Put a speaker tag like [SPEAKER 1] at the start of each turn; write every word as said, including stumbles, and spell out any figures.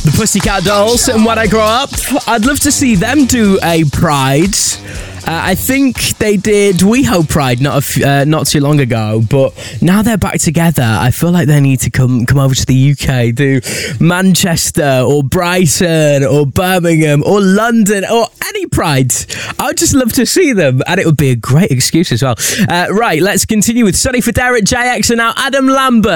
[SPEAKER 1] The Pussycat Dolls and When I Grow Up. I'd love to see them do a Pride. Uh, I think they did WeHo Pride not a f- uh, not too long ago, but now they're back together. I feel like they need to come come over to the U K, do Manchester or Brighton or Birmingham or London or any Pride. I'd just love to see them, and it would be a great excuse as well. Uh, right, let's continue with Sonny Fodera, J X, and now Adam Lambert.